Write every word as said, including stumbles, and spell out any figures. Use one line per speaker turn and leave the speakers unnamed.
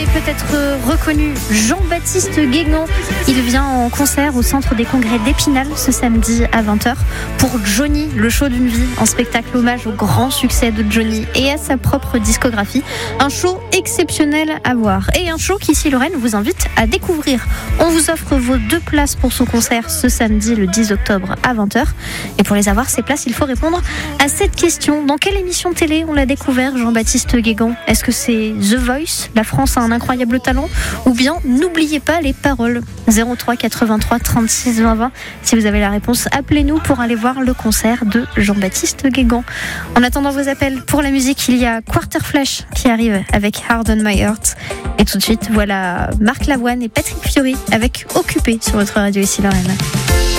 avez peut-être reconnu Jean-Baptiste Guégan. Il vient en concert au Centre des Congrès d'Épinal ce samedi à vingt heures pour Johnny, le show d'une vie, un spectacle hommage au grand succès de Johnny et à sa propre discographie. Un show exceptionnel à voir et un show qu'ici Lorraine vous invite à découvrir. On vous offre vos deux places pour son concert ce samedi le dix octobre à vingt heures. Et pour les avoir, ces places, il faut répondre à cette question. Dans quelle émission de télé on l'a découvert, Jean-Baptiste Guégan ? Est-ce que c'est The Voice, La France a un incroyable talent, ou bien n'oubliez pas les paroles. zéro trois quatre-vingt-trois trente-six vingt vingt. Si vous avez la réponse, appelez-nous pour aller voir le concert de Jean-Baptiste Guégan. En attendant vos appels, pour la musique, il y a Quarterflash qui arrive avec Hard on My Heart. Et tout de suite, voilà Marc Lavoine et Patrick Fiori avec Occupé sur votre radio ici Lorraine.